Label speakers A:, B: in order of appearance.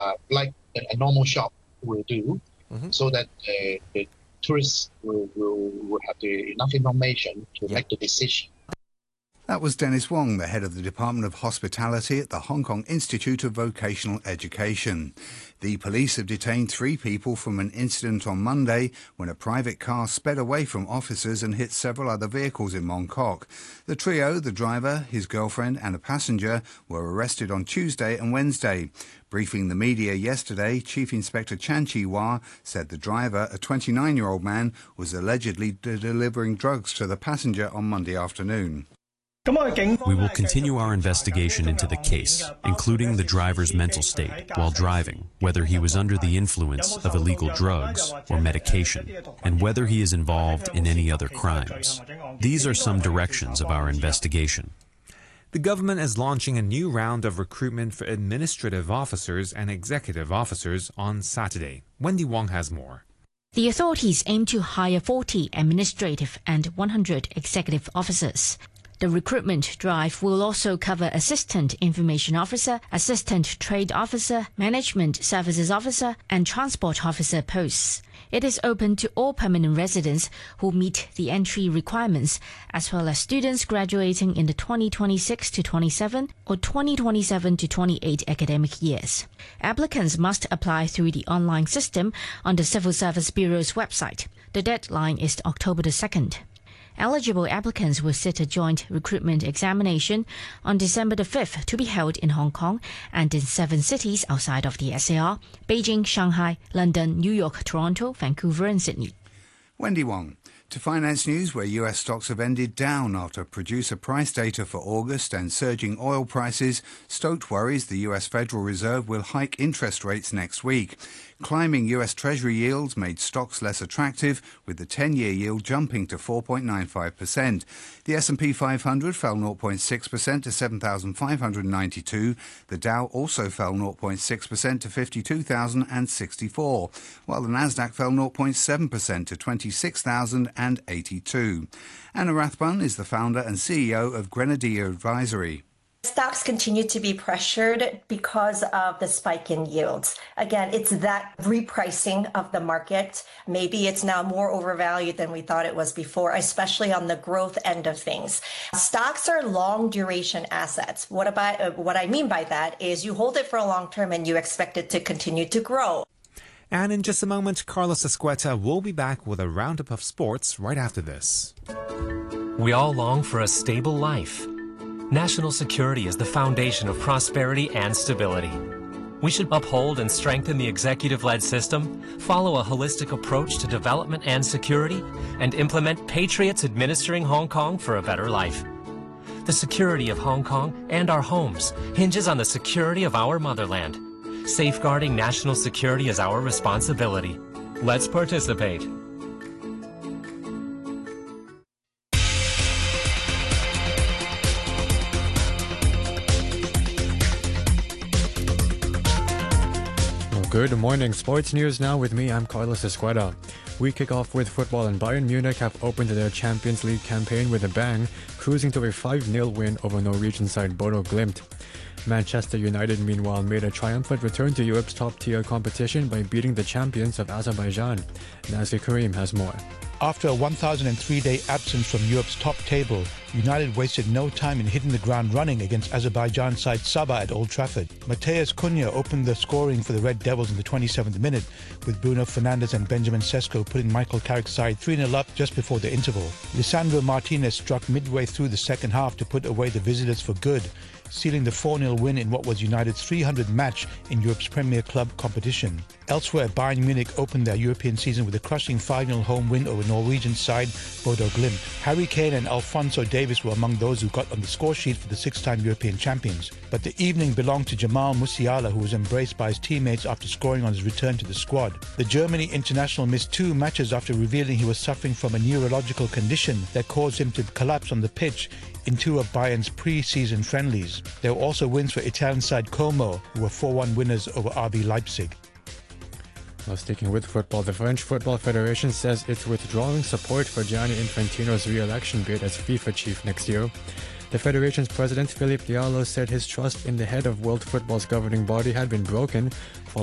A: like a normal shop will do, so that the tourists will have enough information to make the decision.
B: That was Dennis Wong, the head of the Department of Hospitality at the Hong Kong Institute of Vocational Education. The police have detained 3 people from an incident on Monday when a private car sped away from officers and hit several other vehicles in Mong Kok. The trio, the driver, his girlfriend and a passenger, were arrested on Tuesday and Wednesday. Briefing the media yesterday, Chief Inspector Chan Chi-wah said the driver, a 29-year-old man, was allegedly delivering drugs to the passenger on Monday afternoon.
C: We will continue our investigation into the case, including the driver's mental state while driving, whether he was under the influence of illegal drugs or medication, and whether he is involved in any other crimes. These are some directions of our investigation.
D: The government is launching a new round of recruitment for administrative officers and executive officers on Saturday. Wendy Wong has more.
E: The authorities aim to hire 40 administrative and 100 executive officers. The recruitment drive will also cover Assistant Information Officer, Assistant Trade Officer, Management Services Officer, and Transport Officer posts. It is open to all permanent residents who meet the entry requirements, as well as students graduating in the 2026-27 or 2027-28 academic years. Applicants must apply through the online system on the Civil Service Bureau's website. The deadline is October the 2nd. Eligible applicants will sit a joint recruitment examination on December the 5th to be held in Hong Kong and in 7 cities outside of the SAR: Beijing, Shanghai, London, New York, Toronto, Vancouver and Sydney.
B: Wendy Wong. To Finance News, where US stocks have ended down after producer price data for August and surging oil prices stoked worries the US Federal Reserve will hike interest rates next week. Climbing US Treasury yields made stocks less attractive, with the 10-year yield jumping to 4.95%. The S&P 500 fell 0.6% to 7,592. The Dow also fell 0.6% to 52,064, while the Nasdaq fell 0.7% to 26,082. Anna Rathbun is the founder and CEO of Grenadier Advisory.
F: Stocks continue to be pressured because of the spike in yields. Again, it's that repricing of the market. Maybe it's now more overvalued than we thought it was before, especially on the growth end of things. Stocks are long duration assets. What I mean by that is you hold it for a long term and you expect it to continue to grow.
D: And in just a moment, Carlos Escueta will be back with a roundup of sports right after this.
G: We all long for a stable life. National security is the foundation of prosperity and stability. We should uphold and strengthen the executive-led system, follow a holistic approach to development and security, and implement patriots administering Hong Kong for a better life. The security of Hong Kong and our homes hinges on the security of our motherland. Safeguarding national security is our responsibility. Let's participate.
H: Good morning. Sports news now with me. I'm Carlos Escueta. We kick off with football, and Bayern Munich have opened their Champions League campaign with a bang, cruising to a 5-0 win over Norwegian side Bodo Glimt. Manchester United, meanwhile, made a triumphant return to Europe's top-tier competition by beating the champions of Azerbaijan. Nasir Karim has more.
I: After a 1,003-day absence from Europe's top table, United wasted no time in hitting the ground running against Azerbaijan side Sabah at Old Trafford. Matheus Cunha opened the scoring for the Red Devils in the 27th minute, with Bruno Fernandes and Benjamin Sesko putting Michael Carrick's side 3-0 up just before the interval. Lisandro Martinez struck midway through the second half to put away the visitors for good, sealing the 4-0 win in what was United's 300th match in Europe's Premier Club competition. Elsewhere, Bayern Munich opened their European season with a crushing 5-0 home win over Norwegian side Bodo Glimt. Harry Kane and Alphonso Davies were among those who got on the score sheet for the 6-time European champions. But the evening belonged to Jamal Musiala, who was embraced by his teammates after scoring on his return to the squad. The Germany international missed 2 matches after revealing he was suffering from a neurological condition that caused him to collapse on the pitch in 2 of Bayern's pre-season friendlies. There were also wins for Italian side Como, who were 4-1 winners over RB Leipzig.
H: Well, sticking with football, the French Football Federation says it's withdrawing support for Gianni Infantino's re-election bid as FIFA chief next year. The federation's president, Philippe Diallo, said his trust in the head of World Football's governing body had been broken